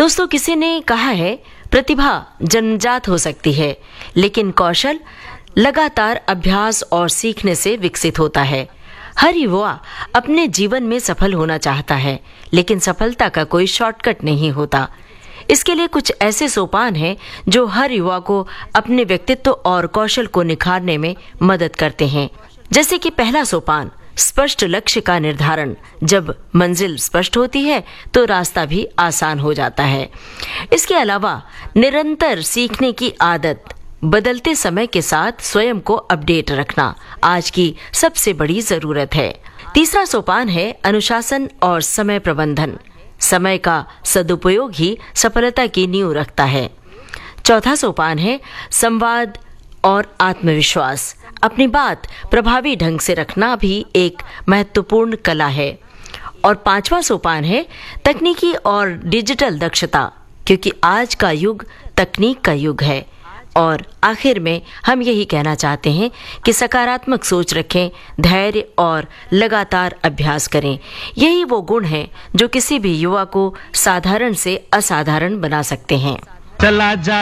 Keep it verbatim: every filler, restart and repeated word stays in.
दोस्तों, किसी ने कहा है प्रतिभा जन्मजात हो सकती है, लेकिन कौशल लगातार अभ्यास और सीखने से विकसित होता है। हर युवा अपने जीवन में सफल होना चाहता है, लेकिन सफलता का कोई शॉर्टकट नहीं होता। इसके लिए कुछ ऐसे सोपान हैं जो हर युवा को अपने व्यक्तित्व और कौशल को निखारने में मदद करते हैं। जैसे कि पहला सोपान, स्पष्ट लक्ष्य का निर्धारण। जब मंजिल स्पष्ट होती है तो रास्ता भी आसान हो जाता है। इसके अलावा निरंतर सीखने की आदत, बदलते समय के साथ स्वयं को अपडेट रखना आज की सबसे बड़ी जरूरत है। तीसरा सोपान है अनुशासन और समय प्रबंधन। समय का सदुपयोग ही सफलता की नींव रखता है। चौथा सोपान है संवाद और आत्मविश्वास। अपनी बात प्रभावी ढंग से रखना भी एक महत्वपूर्ण कला है। और पांचवा सोपान है तकनीकी और डिजिटल दक्षता, क्योंकि आज का युग तकनीक का युग है। और आखिर में हम यही कहना चाहते हैं कि सकारात्मक सोच रखें, धैर्य और लगातार अभ्यास करें। यही वो गुण हैं जो किसी भी युवा को साधारण से असाधारण बना सकते हैं। चला जा